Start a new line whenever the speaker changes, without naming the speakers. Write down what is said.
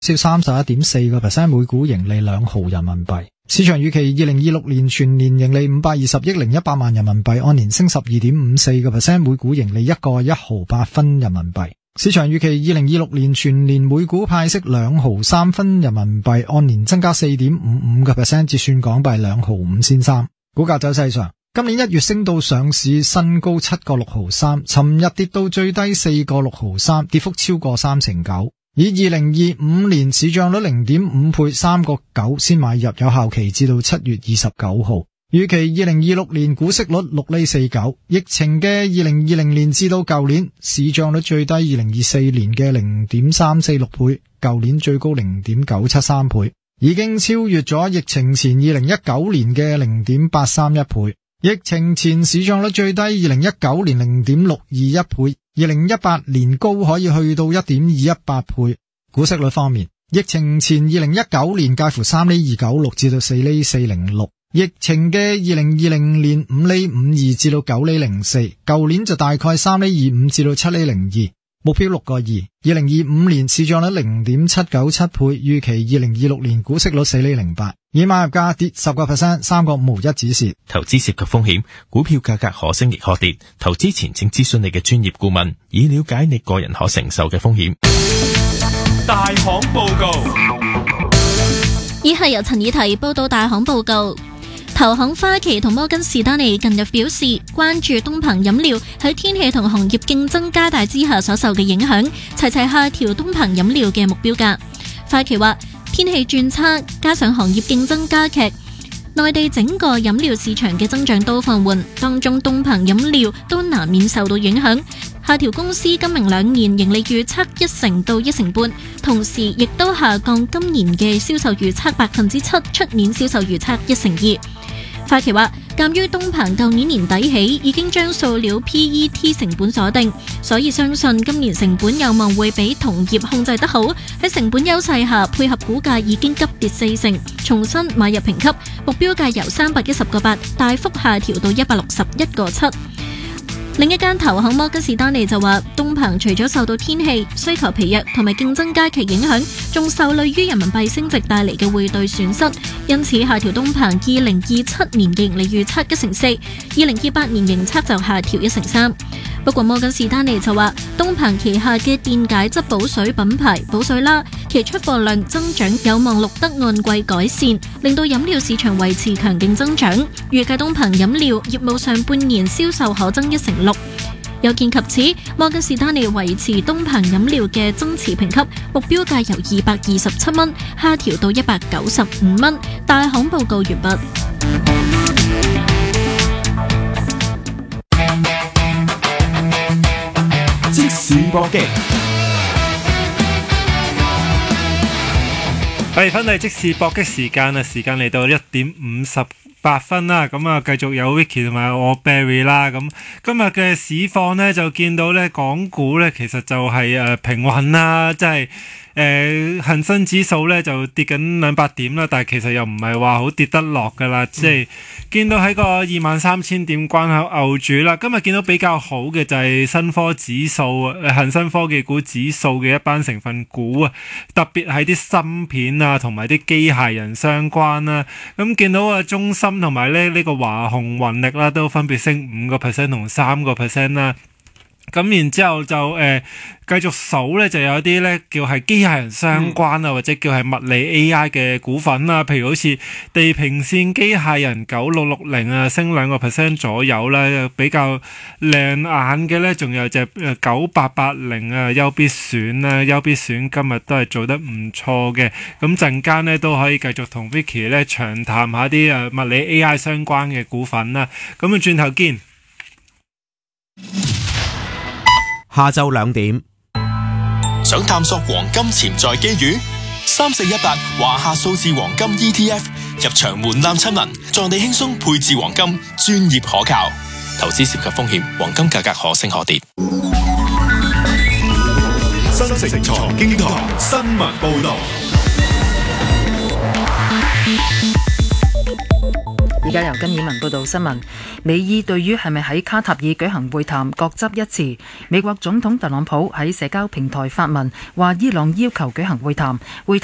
少 31.4%， 每股盈利2毫人民幣。市場預期2026年全年盈利520億0100萬人民幣，按年升 12.54%， 每股盈利1個1毫8分人民幣。市場預期2026年全年每股派息2毫3分人民幣，按年增加 4.55%， 折算港幣2毫5仙三。股價走勢上，今年1月升到上市新高7個6毫3，尋日跌到最低4個6毫3，跌幅超過39%。以2025年市賬率 0.5 倍3個9先買入，有效期至到7月29號。預期2026年股息率6厘49，疫情嘅2020年至到舊年市賬率最低2024年嘅 0.346 倍，舊年最高 0.973 倍，已經超越咗疫情前2019年嘅 0.831 倍。疫情前市賬率最低2019年 0.621 倍，2018年高可以去到 1.218 倍。股息率方面，疫情前2019年介乎3厘296至到4厘406，疫情嘅2020年5厘52至到9厘04，舊年就大概3厘25至到7厘02，目標6個2。2025年市賬率 0.797 倍，預期2026年股息率4厘08。以買入價跌 10%， 3個5毫1止蝕。
投資涉及風險，股票價格可升亦可跌，投資前請諮詢你嘅專業顧問，以了解你個人可承受嘅風險。
大行報告，
以下由陳以提報道大行報告。投行花旗同摩根士丹利近日表示，關注東鵬飲料喺天氣同行業競爭加大之下所受嘅影響，齊齊下調東鵬飲料嘅目標價。花旗話，天氣轉差，加上行業競爭加劇，內地整個飲料市場嘅增長都放緩，當中東鵬飲料都難免受到影響，下調公司今明兩年盈利預測1%到1.5%，同時亦都下降今年嘅銷售預測7%，出年銷售預測1%2%。花旗話，鑒於東鵬舊年年底起已經將塑料 PET 成本鎖定，所以相信今年成本有望會比同業控制得好。喺成本優勢下，配合股價已經急跌40%，重新買入評級，目標價由310個8大幅下調到161個7。另一間投行摩根士丹利就話，東鵬除咗受到天氣、需求疲弱同埋競爭加劇影響，仲受累於人民幣升值帶嚟嘅匯兌損失，因此下調東鵬2027年嘅盈利預測1.4%，2028年盈測就下調1.3%。不過摩根士丹利就話，東鵬旗下嘅電解質補水品牌補水啦，其出貨量增長有望錄得按季改善，令到飲料市場維持強勁增長。預計東鵬飲料業務上半年銷售可增1.6%。有見及此，摩根士丹利維持東鵬飲料嘅增持評級，目標價由227蚊下調到195蚊。大行報告完畢。
即時搏擊，
翻嚟即時搏擊時間啊！時間嚟到1:58啦，咁啊繼續有 Vicky 同埋我 Barry 啦。咁今日嘅市況呢，就見到呢港股呢，其實就係平穩啦，即係恒生指數呢就跌緊200點啦，但係其實又唔係話好跌得落噶啦，即係見到喺個23,000點關口牛住啦。今日見到比較好嘅就係新科指數恒生科技股指數嘅一班成分股啊，特別係啲芯片啊同埋啲機械人相關啦。咁見到啊中芯同埋呢個華虹雲力啦，都分別升5% 同3% 啦。咁然之後就繼續數咧，就有啲咧叫係機械人相關啊，或者叫係物理 AI 嘅股份啦。譬如好似地平線機械人9660啊，升2% 左右啦。比較亮眼嘅咧，仲有隻9880啊，優必選啦，優必選今日都係做得唔錯嘅。咁陣間咧都可以繼續同 Vicky 咧長談下啲物理 AI 相關嘅股份啦。咁啊，轉頭見。
下晝2點，
想探索黃金潛在機遇？3418華夏數字黃金 ETF 入場門檻親民，助你輕鬆配置黃金，專業可靠。投資涉及風險，黃金價格可升可跌。
新城財經台新聞報道。
而家由金爾文報道新聞。美伊對於係咪喺卡塔爾舉行會談各執一詞。美國總統特朗普喺社交平台發文話伊朗要求舉行會談。